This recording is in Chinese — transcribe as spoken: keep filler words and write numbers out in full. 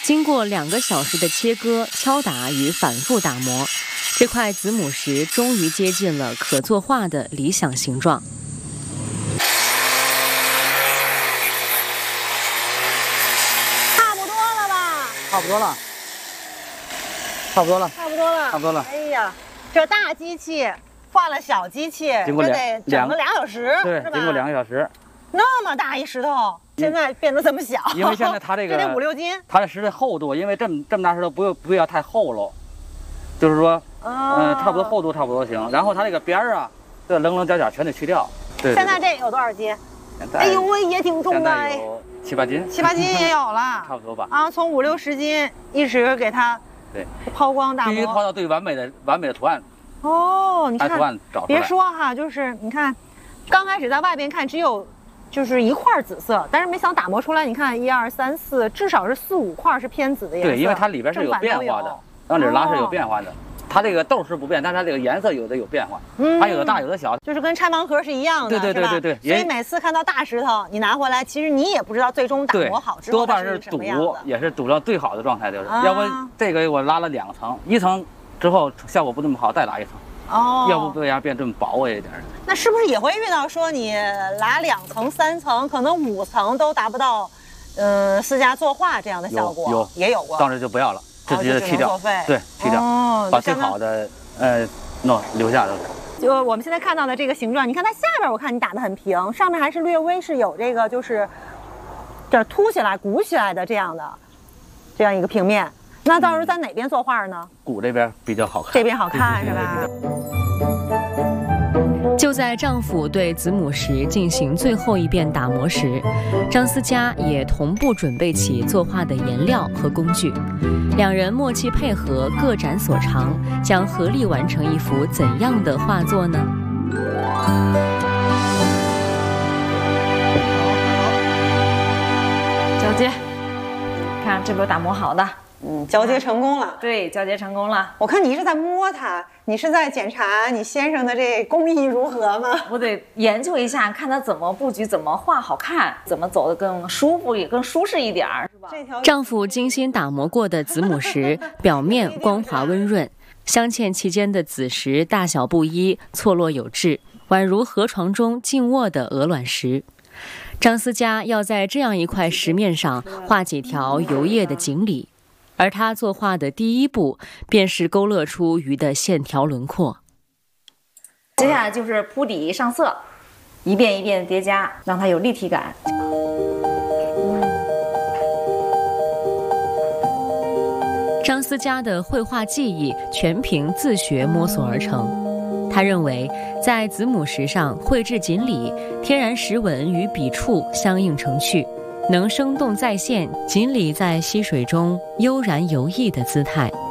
经过两个小时的切割、敲打与反复打磨，这块子母石终于接近了可作画的理想形状。 差不多了吧？ 差不多了，差不多了， 差不多了， 差不多了。 哎呀，这大机器换了小机器， 经过这两得整个俩小时， 对， 是吧？ 经过两个小时。 那么大一石头，现在变得这么小， 因为现在它这个这得五六斤， 它的石的厚度，因为这么这么大石头不要不要太厚喽，就是说，嗯、 哦呃，差不多厚度差不多行。然后它这个边儿啊，这棱棱角角全得去掉。对，对现在这有多少斤？ 现在哎呦喂，也挺重现的，哎， 在有七八斤， 七八斤也有了， 差不多吧。 啊，从五六十斤一直给它对抛光打必须抛磨。 到最完美的完美的图案， 哦，你看把图，案找出来。 别说哈，就是你看，刚开始在外边看只有就是一块紫色，但是没想打磨出来，你看一二三四，至少是四五块是偏紫的颜色。 对，因为它里边是有变化的，往里拉是有变化的。它这个豆是不变，但是它这个颜色有的有变化， 嗯它有的大有的小。 就是跟拆盲盒是一样的， 对对对对对是吧所以每次看到大石头，你拿回来，其实你也不知道最终打对磨好，之后多半它是堵什么样的， 也是堵到最好的状态，就是。 啊要不这个我拉了两层，一层之后效果不那么好，再拉一层。 哦， 要不为啥变这么薄一点？ 那是不是也会遇到说你拉两层、三层，可能五层都达不到，呃，私家作画这样的效果？ 有有也有过。 当时就不要了，直接哦就去掉。 作废对，去掉， 哦， 把最就相当好的呃弄留下都是。 就我们现在看到的这个形状，你看它下边，我看你打得很平，上面还是略微是有这个就是这儿凸起来、鼓起来的这样的这样一个平面。那到时候在哪边作画呢？ 鼓这边比较好看， 这边好看是吧？ 就在丈夫对子母石进行最后一遍打磨时，张思佳也同步准备起作画的颜料和工具。两人默契配合，各展所长，将合力完成一幅怎样的画作呢？ 交接，看这不是打磨好的， 嗯，交接成功了。 对，交接成功了。 我看你一直在摸它，你是在检查你先生的这工艺如何吗？ 我得研究一下，看他怎么布局，怎么画好看，怎么走得更舒服，也更舒适一点儿，是吧？ 这条丈夫精心打磨过的子母石，表面光滑温润，镶嵌其间的子石大小不一，错落有致，宛如河床中静卧的鹅卵石。张思佳要在这样一块石面上画几条游曳的锦鲤，而他作画的第一步便是勾勒出鱼的线条轮廓。 接下来就是铺底上色，一遍一遍叠加，让它有立体感。 张思佳的绘画技艺全凭自学摸索而成。他认为，在子母石上绘制锦鲤，天然石纹与笔触相映成趣，能生动再现锦鲤在溪水中悠然游弋的姿态。